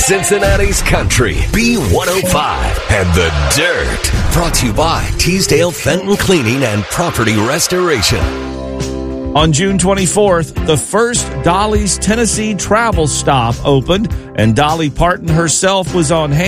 Cincinnati's Country, B105, and The Dirt. Brought to you by Teasdale Fenton Cleaning and Property Restoration. On June 24th, the first Dolly's Tennessee travel stop opened, and Dolly Parton herself was on hand.